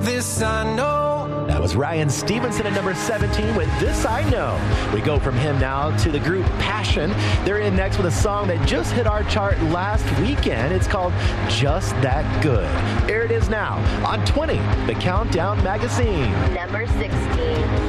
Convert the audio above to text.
This I know. That was Ryan Stevenson at number 17 with This I Know. We go from him now to the group Passion. They're in next with a song that just hit our chart last weekend. It's called Just That Good. Here it is now on 20, the Countdown Magazine. Number 16.